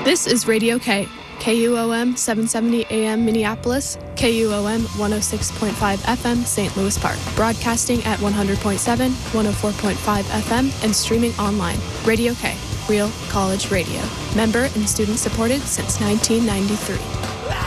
This is Radio K, KUOM 770 AM Minneapolis, KUOM 106.5 FM St. Louis Park, broadcasting at 100.7, 104.5 FM, and streaming online. Radio K, Real College Radio. Member and student supported since 1993.